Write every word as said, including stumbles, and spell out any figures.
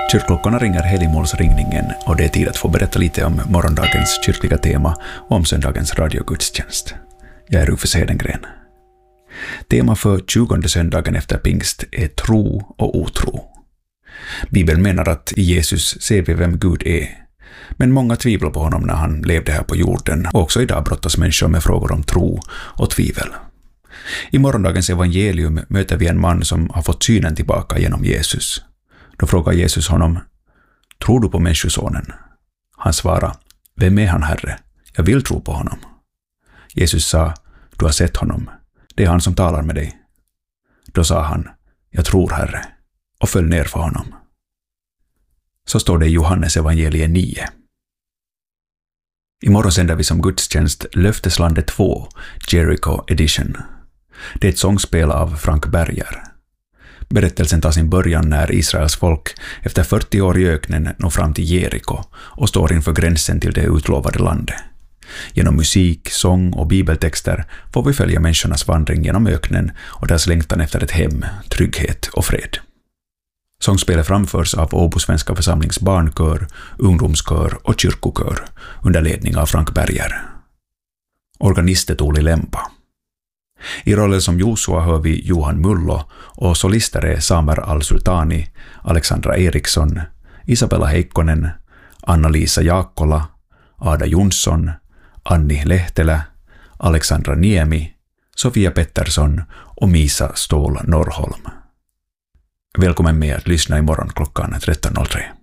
Kyrkklockorna ringer helgmålsringningen och det är tid att få berätta lite om morgondagens kyrkliga tema och om söndagens radiogudstjänst. Jag är Rufus Hedengren. Tema för tjugonde söndagen efter pingst är tro och otro. Bibeln menar att i Jesus ser vi vem Gud är, men många tvivlar på honom när han levde här på jorden, och också idag brottas människor med frågor om tro och tvivel. I morgondagens evangelium möter vi en man som har fått synen tillbaka genom Jesus. Då frågar Jesus honom: tror du på människosonen? Han svarar: vem är han, Herre? Jag vill tro på honom. Jesus sa: du har sett honom. Det är han som talar med dig. Då sa han: jag tror, Herre, och föll ner för honom. Så står det i Johannes evangelie nio. Imorgon sänder vi som gudstjänst Löfteslandet två, Jericho Edition. Det är ett sångspel av Frank Berger. Berättelsen tar sin början när Israels folk efter fyrtio år i öknen når fram till Jeriko och står inför gränsen till det utlovade landet. Genom musik, sång och bibeltexter får vi följa människornas vandring genom öknen och deras längtan efter ett hem, trygghet och fred. Sångspelet framförs av Åbo Svenska församlings barnkör, ungdomskör och kyrkokör under ledning av Frank Berger. Organist är Oli Lempa. I rollen som Josua hör vi Johan Mullo och solister är Samer Al-Sultani, Alexandra Eriksson, Isabella Heikkonen, Anna-Lisa Jaakkola, Ada Jonsson, Anni Lehtelä, Alexandra Niemi, Sofia Pettersson och Misa Ståhl Norrholm. Välkommen med att lyssna imorgon klockan tretton noll tre.